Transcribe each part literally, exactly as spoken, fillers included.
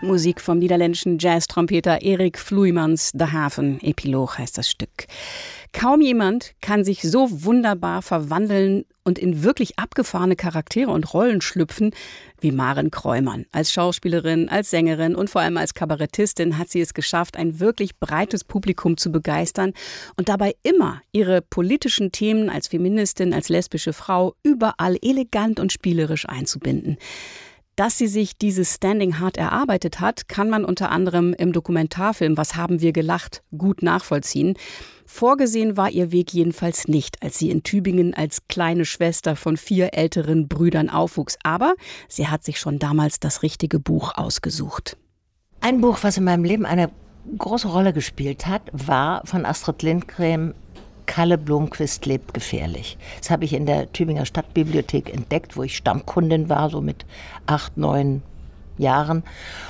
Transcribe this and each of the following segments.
Musik vom niederländischen Jazz-Trompeter Erik Vloeimans, Der Hafen, Epilog heißt das Stück. Kaum jemand kann sich so wunderbar verwandeln und in wirklich abgefahrene Charaktere und Rollen schlüpfen wie Maren Kräumann. Als Schauspielerin, als Sängerin und vor allem als Kabarettistin hat sie es geschafft, ein wirklich breites Publikum zu begeistern und dabei immer ihre politischen Themen als Feministin, als lesbische Frau überall elegant und spielerisch einzubinden. Dass sie sich dieses Standing hart erarbeitet hat, kann man unter anderem im Dokumentarfilm Was haben wir gelacht gut nachvollziehen. Vorgesehen war ihr Weg jedenfalls nicht, als sie in Tübingen als kleine Schwester von vier älteren Brüdern aufwuchs. Aber sie hat sich schon damals das richtige Buch ausgesucht. Ein Buch, was in meinem Leben eine große Rolle gespielt hat, war von Astrid Lindgren Kalle Blomqvist lebt gefährlich. Das habe ich in der Tübinger Stadtbibliothek entdeckt, wo ich Stammkundin war, so mit acht, neun Jahren.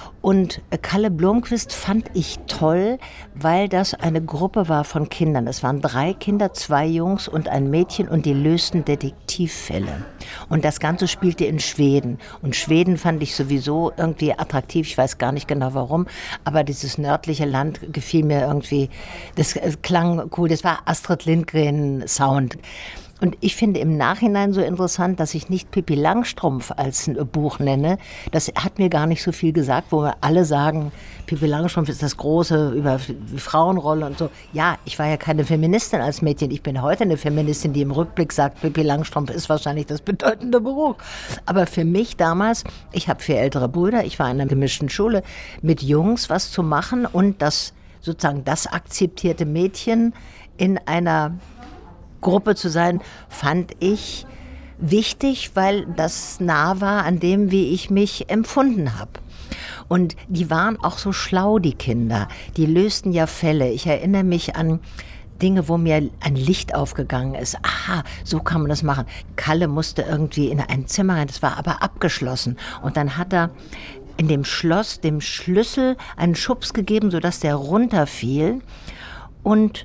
Und Kalle Blomqvist fand ich toll, weil das eine Gruppe war von Kindern. Es waren drei Kinder, zwei Jungs und ein Mädchen und die lösten Detektivfälle. Und das Ganze spielte in Schweden. Und Schweden fand ich sowieso irgendwie attraktiv. Ich weiß gar nicht genau warum, aber dieses nördliche Land gefiel mir irgendwie. Das klang cool. Das war Astrid Lindgren Sound. Und ich finde im Nachhinein so interessant, dass ich nicht Pippi Langstrumpf als ein Buch nenne. Das hat mir gar nicht so viel gesagt, wo wir alle sagen, Pippi Langstrumpf ist das Große über die Frauenrolle und so. Ja, ich war ja keine Feministin als Mädchen. Ich bin heute eine Feministin, die im Rückblick sagt, Pippi Langstrumpf ist wahrscheinlich das bedeutende Buch. Aber für mich damals, ich habe vier ältere Brüder, ich war in einer gemischten Schule, mit Jungs was zu machen und das sozusagen das akzeptierte Mädchen in einer Gruppe zu sein, fand ich wichtig, weil das nah war an dem, wie ich mich empfunden habe. Und die waren auch so schlau, die Kinder. Die lösten ja Fälle. Ich erinnere mich an Dinge, wo mir ein Licht aufgegangen ist. Aha, so kann man das machen. Kalle musste irgendwie in ein Zimmer rein, das war aber abgeschlossen. Und dann hat er in dem Schloss dem Schlüssel einen Schubs gegeben, sodass der runterfiel. Und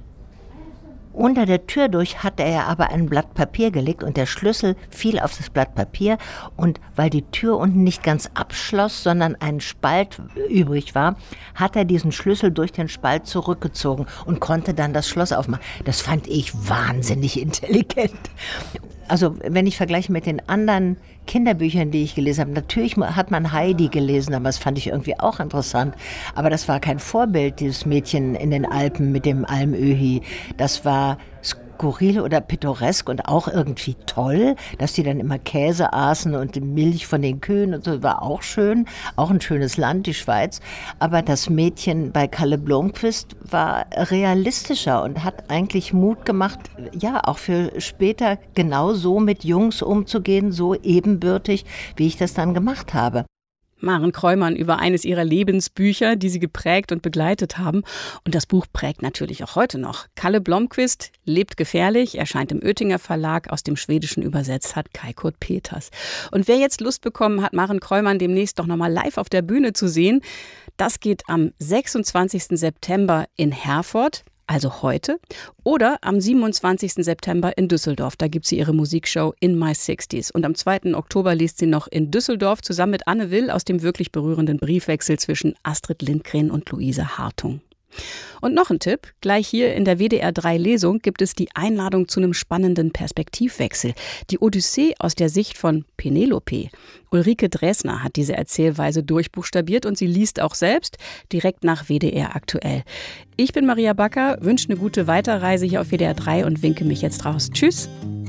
unter der Tür durch hatte er aber ein Blatt Papier gelegt und der Schlüssel fiel auf das Blatt Papier und weil die Tür unten nicht ganz abschloss, sondern ein Spalt übrig war, hat er diesen Schlüssel durch den Spalt zurückgezogen und konnte dann das Schloss aufmachen. Das fand ich wahnsinnig intelligent. Also wenn ich vergleiche mit den anderen Kinderbüchern, die ich gelesen habe, natürlich hat man Heidi gelesen, aber das fand ich irgendwie auch interessant. Aber das war kein Vorbild, dieses Mädchen in den Alpen mit dem Almöhi. Das war skurril oder pittoresk und auch irgendwie toll, dass die dann immer Käse aßen und Milch von den Kühen und so, war auch schön. Auch ein schönes Land, die Schweiz. Aber das Mädchen bei Kalle Blomqvist war realistischer und hat eigentlich Mut gemacht, ja, auch für später genau so mit Jungs umzugehen, so ebenbürtig, wie ich das dann gemacht habe. Maren Kräumann über eines ihrer Lebensbücher, die sie geprägt und begleitet haben. Und das Buch prägt natürlich auch heute noch. Kalle Blomqvist lebt gefährlich, erscheint im Oettinger Verlag, aus dem Schwedischen übersetzt hat Kai Kurt Peters. Und wer jetzt Lust bekommen hat, Maren Kräumann demnächst doch nochmal live auf der Bühne zu sehen, das geht am sechsundzwanzigsten September in Herford. Also heute, oder am siebenundzwanzigsten September in Düsseldorf. Da gibt sie ihre Musikshow In My Sixties. Und am zweiten Oktober liest sie noch in Düsseldorf zusammen mit Anne Will aus dem wirklich berührenden Briefwechsel zwischen Astrid Lindgren und Luise Hartung. Und noch ein Tipp, gleich hier in der W D R drei Lesung gibt es die Einladung zu einem spannenden Perspektivwechsel. Die Odyssee aus der Sicht von Penelope. Ulrike Dresner hat diese Erzählweise durchbuchstabiert und sie liest auch selbst direkt nach W D R aktuell. Ich bin Maria Backer, wünsche eine gute Weiterreise hier auf W D R drei und winke mich jetzt raus. Tschüss!